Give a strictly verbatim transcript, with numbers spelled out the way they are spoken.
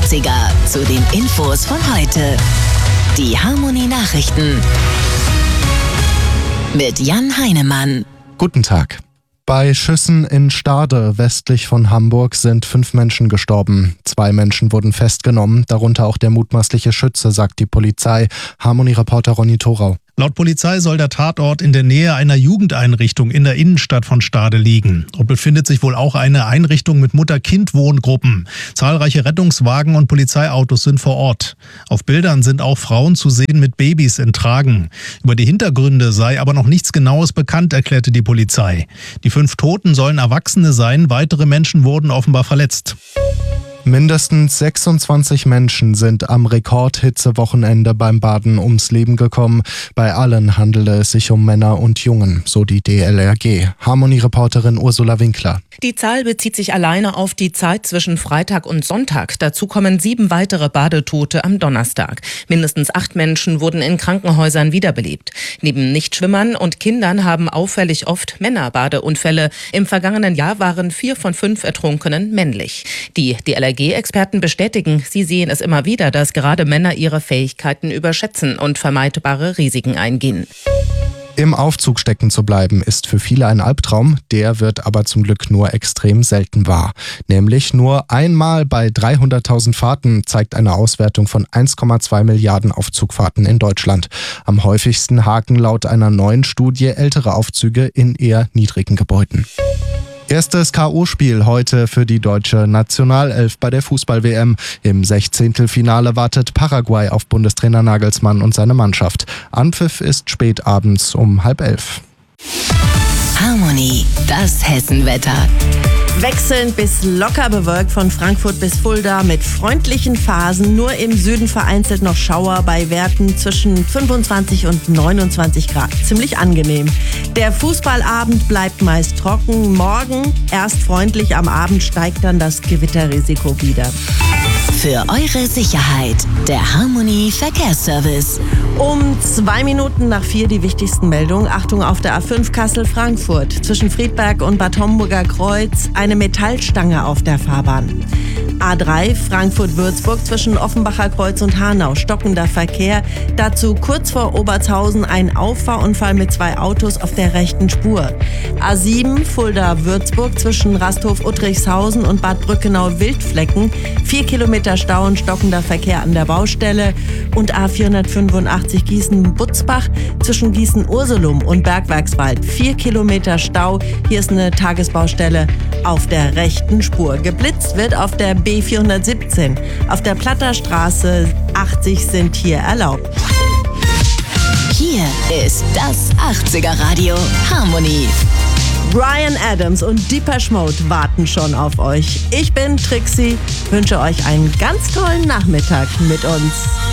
achtziger zu den Infos von heute. Die Harmony Nachrichten mit Jan Heinemann. Guten Tag. Bei Schüssen in Stade westlich von Hamburg sind fünf Menschen gestorben. Zwei Menschen wurden festgenommen, darunter auch der mutmaßliche Schütze, sagt die Polizei. Harmony-Reporter Ronny Thorau. Laut Polizei soll der Tatort in der Nähe einer Jugendeinrichtung in der Innenstadt von Stade liegen. Dort befindet sich wohl auch eine Einrichtung mit Mutter-Kind-Wohngruppen. Zahlreiche Rettungswagen und Polizeiautos sind vor Ort. Auf Bildern sind auch Frauen zu sehen mit Babys in Tragen. Über die Hintergründe sei aber noch nichts Genaues bekannt, erklärte die Polizei. Die fünf Toten sollen Erwachsene sein, weitere Menschen wurden offenbar verletzt. Mindestens sechsundzwanzig Menschen sind am Rekordhitzewochenende beim Baden ums Leben gekommen. Bei allen handele es sich um Männer und Jungen, so die D L R G. Harmony-Reporterin Ursula Winkler. Die Zahl bezieht sich alleine auf die Zeit zwischen Freitag und Sonntag. Dazu kommen sieben weitere Badetote am Donnerstag. Mindestens acht Menschen wurden in Krankenhäusern wiederbelebt. Neben Nichtschwimmern und Kindern haben auffällig oft Männer Badeunfälle. Im vergangenen Jahr waren vier von fünf Ertrunkenen männlich. Die D L R G-Experten bestätigen, sie sehen es immer wieder, dass gerade Männer ihre Fähigkeiten überschätzen und vermeidbare Risiken eingehen. Im Aufzug stecken zu bleiben ist für viele ein Albtraum, der wird aber zum Glück nur extrem selten wahr. Nämlich nur einmal bei dreihunderttausend Fahrten, zeigt eine Auswertung von eins Komma zwei Milliarden Aufzugfahrten in Deutschland. Am häufigsten haken laut einer neuen Studie ältere Aufzüge in eher niedrigen Gebäuden. Erstes K O-Spiel heute für die deutsche Nationalelf bei der Fußball-W M. Im Sechzehntelfinale wartet Paraguay auf Bundestrainer Nagelsmann und seine Mannschaft. Anpfiff ist spät abends um halb elf. Harmony, das Hessenwetter. Wechselnd bis locker bewölkt von Frankfurt bis Fulda mit freundlichen Phasen. Nur im Süden vereinzelt noch Schauer bei Werten zwischen fünfundzwanzig und neunundzwanzig Grad. Ziemlich angenehm. Der Fußballabend bleibt meist trocken. Morgen erst freundlich, am Abend steigt dann das Gewitterrisiko wieder. Für eure Sicherheit, der Harmony Verkehrsservice. Um zwei Minuten nach vier die wichtigsten Meldungen. Achtung auf der A fünf Kassel-Frankfurt. Zwischen Friedberg und Bad Homburger Kreuz eine Metallstange auf der Fahrbahn. A drei Frankfurt-Würzburg zwischen Offenbacher Kreuz und Hanau. Stockender Verkehr. Dazu kurz vor Obertshausen ein Auffahrunfall mit zwei Autos auf der rechten Spur. A sieben Fulda-Würzburg zwischen Rasthof-Uttrichshausen und Bad Brückenau-Wildflecken. Vier Kilometer Stau und stockender Verkehr an der Baustelle. Und A vierhundertfünfundachtzig Gießen-Butzbach zwischen Gießen-Ursulum und Bergwerkswald. Vier Kilometer Stau. Hier ist eine Tagesbaustelle auf der rechten Spur. Geblitzt wird auf der B vierhundertsiebzehn. Auf der Platterstraße achtzig sind hier erlaubt. Hier ist das achtziger Radio Harmony. Bryan Adams und Depeche Mode warten schon auf euch. Ich bin Trixie, wünsche euch einen ganz tollen Nachmittag mit uns.